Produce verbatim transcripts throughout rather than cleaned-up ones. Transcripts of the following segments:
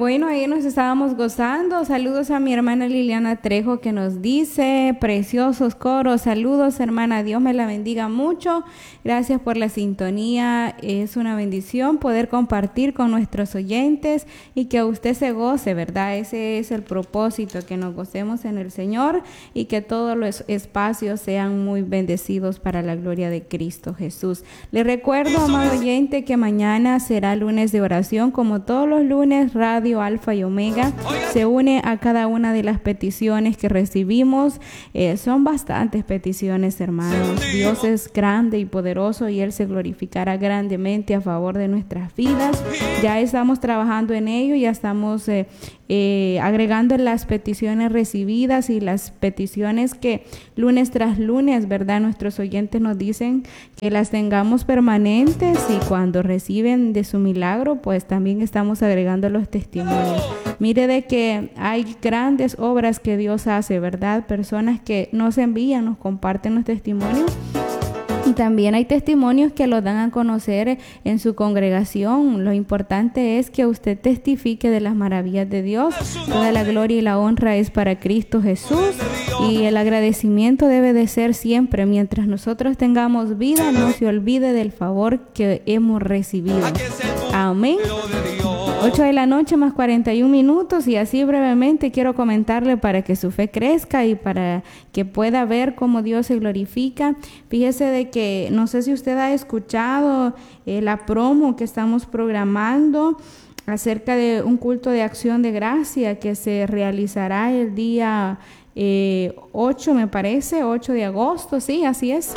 bueno, ahí nos estábamos gozando. Saludos a mi hermana Liliana Trejo que nos dice, preciosos coros, saludos hermana, Dios me la bendiga mucho. Gracias por la sintonía, es una bendición poder compartir con nuestros oyentes y que usted se goce, ¿verdad? Ese es el propósito, que nos gocemos en el Señor y que todos los espacios sean muy bendecidos para la gloria de Cristo Jesús. Le recuerdo, amado oyente, que mañana será lunes de oración, como todos los lunes. Radio Alfa y Omega se une a cada una de las peticiones que recibimos. Eh, son bastantes peticiones, hermanos. Dios es grande y poderoso y Él se glorificará grandemente a favor de nuestras vidas. Ya estamos trabajando en ello, ya estamos eh, eh, agregando las peticiones recibidas y las peticiones que lunes tras lunes, ¿verdad? Nuestros oyentes nos dicen que las tengamos permanentes, y cuando reciben de su milagro, pues también estamos agregando los testimonios. Mire de que hay grandes obras que Dios hace, ¿verdad? Personas que nos envían, nos comparten los testimonios. Y también hay testimonios que los dan a conocer en su congregación. Lo importante es que usted testifique de las maravillas de Dios. Toda la gloria y la honra es para Cristo Jesús. Y el agradecimiento debe de ser siempre. Mientras nosotros tengamos vida, no se olvide del favor que hemos recibido. Amén. ocho de la noche más cuarenta y un minutos, y así brevemente quiero comentarle para que su fe crezca y para que pueda ver cómo Dios se glorifica. Fíjese de que no sé si usted ha escuchado eh, la promo que estamos programando acerca de un culto de acción de gracia que se realizará el día eh, ocho, me parece, ocho de agosto, sí, así es.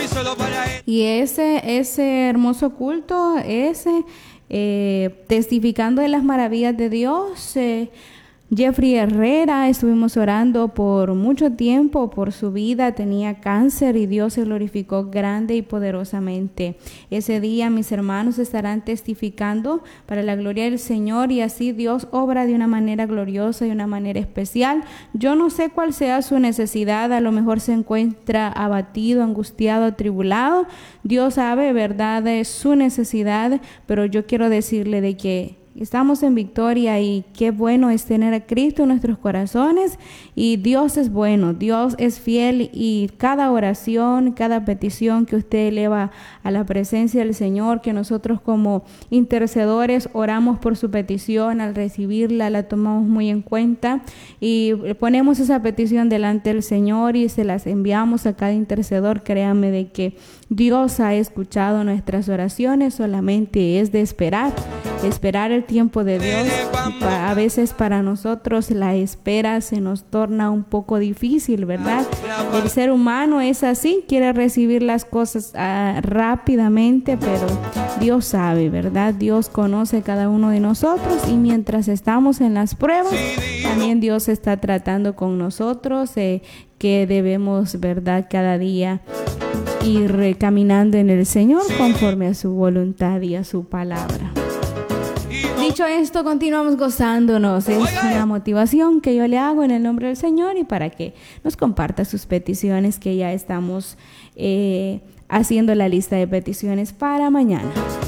Y ese, ese hermoso culto, ese... Eh, testificando de las maravillas de Dios, eh, Jeffrey Herrera, estuvimos orando por mucho tiempo por su vida, tenía cáncer y Dios se glorificó grande y poderosamente. Ese día mis hermanos estarán testificando para la gloria del Señor, y así Dios obra de una manera gloriosa, de una manera especial. Yo no sé cuál sea su necesidad, a lo mejor se encuentra abatido, angustiado, atribulado. Dios sabe, verdad, de su necesidad, pero yo quiero decirle de que estamos en victoria, y qué bueno es tener a Cristo en nuestros corazones, y Dios es bueno, Dios es fiel, y cada oración, cada petición que usted eleva a la presencia del Señor, que nosotros como intercedores oramos por su petición, al recibirla la tomamos muy en cuenta y ponemos esa petición delante del Señor y se las enviamos a cada intercedor. Créame de que Dios ha escuchado nuestras oraciones, solamente es de esperar, esperar el tiempo de Dios. A veces para nosotros la espera se nos torna un poco difícil, ¿verdad? El ser humano es así, quiere recibir las cosas uh, rápidamente, pero Dios sabe, ¿verdad? Dios conoce cada uno de nosotros, y mientras estamos en las pruebas, también Dios está tratando con nosotros, eh, que debemos, ¿verdad?, cada día ir caminando en el Señor conforme a su voluntad y a su palabra. Dicho esto, continuamos gozándonos. Es una motivación que yo le hago en el nombre del Señor, y para que nos comparta sus peticiones, que ya estamos eh, haciendo la lista de peticiones para mañana.